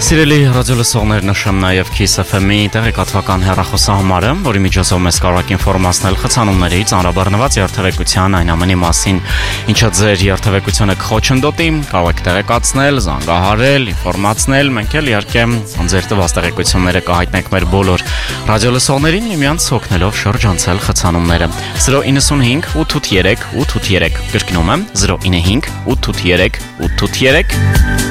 Սիրելի ռադիոլսողներ, նշեմ նաև Kiss FM-ի տեղեկատվական հեռախոսահամարը, որի միջոցով մեզ կարող եք ինֆորմացնել խցանումների, ծանրաբեռնված երթևեկության այն ամենի մասին, ինչը ձեր երթևեկությունը կխոչընդոտի, կարող եք տեղեկացնել, զանգահարել, ինֆորմացնել, մենք էլ իհարկե ձեր տված տեղեկությունները կհայտնենք մեր բոլոր ռադիոլսողներին, միմյանց օգնելով շրջանցել խցանումները։ 095 883 883 կրկնում եմ 095 883 883